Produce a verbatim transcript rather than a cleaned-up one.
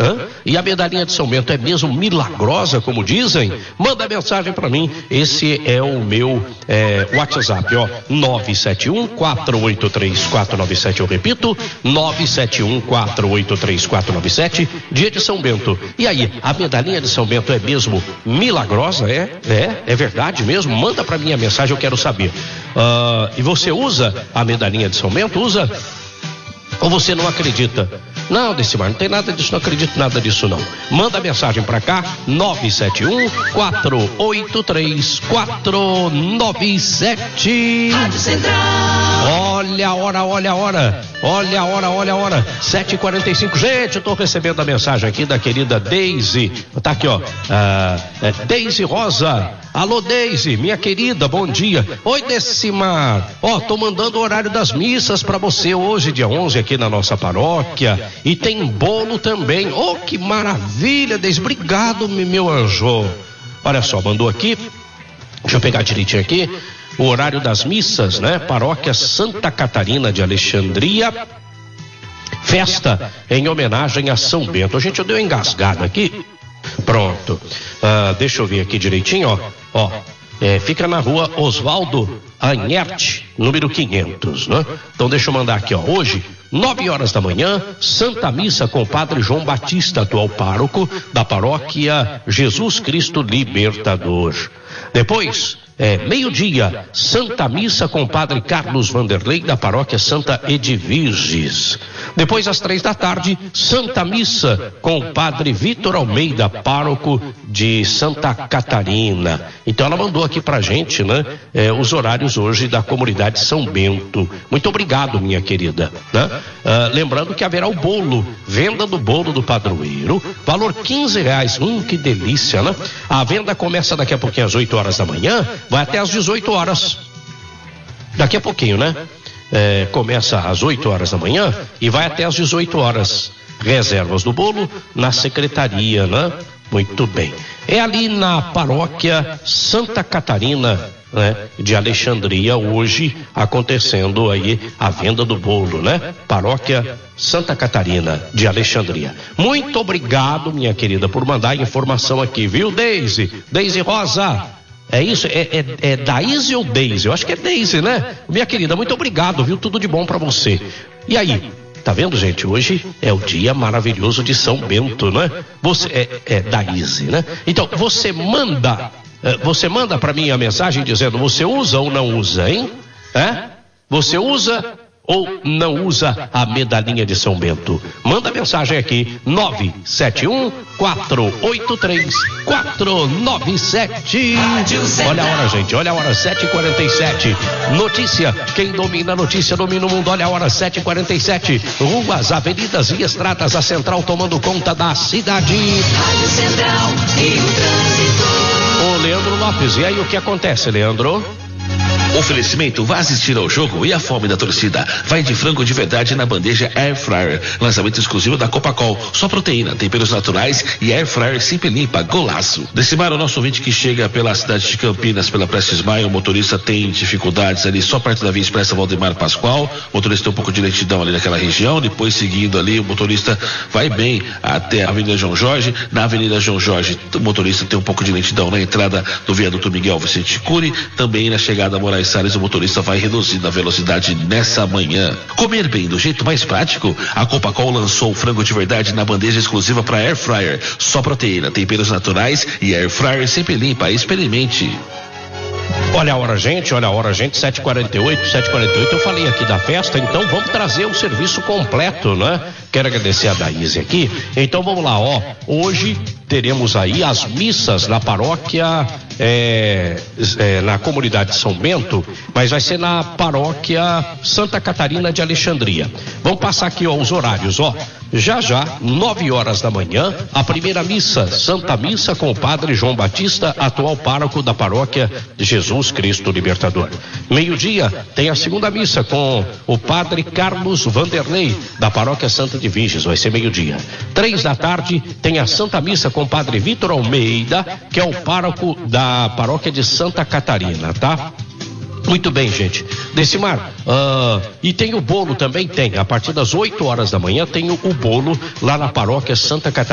Hã? E a medalhinha de São Bento é mesmo milagrosa, como dizem? Manda mensagem para mim. Esse é o meu é, WhatsApp, ó. nove sete um, quatro oito três, quatro nove sete, eu repito, nove sete um, quatro oito três, quatro nove sete, dia de São Bento. E aí, a medalhinha de São Bento é mesmo milagrosa? É? É? É verdade mesmo? Manda para mim a mensagem, eu quero saber. Uh, e você usa a medalhinha de São Bento? Usa? Ou você não acredita? Não, Decimar, não tem nada disso, não acredito nada disso não. Manda mensagem pra cá, nove sete um, quatro oito três, quatro nove sete. Rádio Central. Olha a hora, olha a hora, olha a hora, olha a hora, sete e quarenta e cinco. Gente, eu tô recebendo a mensagem aqui da querida Deise. Tá aqui, ó, ah, é Deise Rosa. Alô, Deise, minha querida, bom dia. Oi, Decimar, ó, tô mandando o horário das missas pra você hoje, dia onze, aqui na nossa paróquia, e tem bolo também. Oh, que maravilha, Deise, obrigado, meu anjo. Olha só, mandou aqui, deixa eu pegar direitinho aqui, o horário das missas, né? Paróquia Santa Catarina de Alexandria, festa em homenagem a São Bento. Gente, eu dei uma engasgada aqui. Pronto, ah, deixa eu ver aqui direitinho, ó, ó, é, fica na rua Oswaldo Anhert, número quinhentos, né? Então deixa eu mandar aqui, ó, hoje, nove horas da manhã, Santa Missa com o Padre João Batista, atual pároco da paróquia Jesus Cristo Libertador. Depois, é, meio-dia, Santa Missa com o Padre Carlos Vanderlei, da paróquia Santa Edviges. Depois, às três da tarde, Santa Missa com o Padre Vitor Almeida, pároco de Santa Catarina. Então ela mandou aqui pra gente, né, é, os horários hoje da comunidade São Bento. Muito obrigado, minha querida, né? Ah, lembrando que haverá o bolo, venda do bolo do padroeiro, valor quinze reais. Hum, que delícia, né? A venda começa daqui a pouquinho às oito horas da manhã, vai até às dezoito horas. Daqui a pouquinho, né? É, começa às oito horas da manhã e vai até às dezoito horas. Reservas do bolo na secretaria, né? Muito bem. É ali na paróquia Santa Catarina, né, de Alexandria, hoje acontecendo aí a venda do bolo, né? Paróquia Santa Catarina de Alexandria. Muito obrigado, minha querida, por mandar a informação aqui, viu, Deise? Deise Rosa. É isso? É, é, é Daíse ou Deise? Eu acho que é Deise, né? Minha querida, muito obrigado, viu? Tudo de bom pra você. E aí? Tá vendo, gente? Hoje é o dia maravilhoso de São Bento, né? Você é, é Daíse, né? Então, você manda, você manda pra mim a mensagem dizendo, você usa ou não usa, hein? É? Você usa ou não usa a medalhinha de São Bento? Manda mensagem aqui, nove sete um, quatro oito três, quatro nove sete. Olha a hora, gente, olha a hora, sete e quarenta e sete. Notícia, quem domina a notícia domina o mundo. Olha a hora, sete e quarenta e sete. Ruas, avenidas e estradas, a Central tomando conta da cidade. Rádio Central e o trânsito. Ô, Leandro Lopes, e aí o que acontece, Leandro? Oferecimento, vá assistir ao jogo e a fome da torcida. Vai de frango de verdade na bandeja Air Fryer. Lançamento exclusivo da Copacol. Só proteína, temperos naturais e Air Fryer sempre limpa. Golaço. Decimar o nosso ouvinte que chega pela cidade de Campinas, pela Prestes Maia, o motorista tem dificuldades ali só perto da Via Expressa Valdemar Pascoal. O motorista tem um pouco de lentidão ali naquela região. Depois, seguindo ali, o motorista vai bem até a Avenida João Jorge. Na Avenida João Jorge, o motorista tem um pouco de lentidão na entrada do viaduto Miguel Vicente Cury. Também na chegada a Moraes Salles, o motorista vai reduzindo a velocidade nessa manhã. Comer bem do jeito mais prático? A Copacol lançou o frango de verdade na bandeja exclusiva para Air Fryer. Só proteína, temperos naturais e Air Fryer sempre limpa. Experimente. Olha a hora, gente, olha a hora, gente, sete e quarenta e oito, sete e quarenta e oito, eu falei aqui da festa, então vamos trazer o serviço completo, né? Quero agradecer a Daíse aqui, então vamos lá, ó, hoje teremos aí as missas na paróquia, é, é, na comunidade de São Bento, mas vai ser na paróquia Santa Catarina de Alexandria. Vamos passar aqui, ó, os horários, ó. Já já, nove horas da manhã, a primeira missa, Santa Missa com o Padre João Batista, atual pároco da paróquia de Jesus Cristo Libertador. Meio-dia, tem a segunda missa com o Padre Carlos Vanderlei, da paróquia Santa Edviges, vai ser meio-dia. Três da tarde, tem a Santa Missa com o Padre Vitor Almeida, que é o pároco da paróquia de Santa Catarina, tá? Muito bem, gente. Decimar, uh, e tem o bolo também? Tem. A partir das oito horas da manhã tem o, o bolo lá na paróquia Santa Catarina.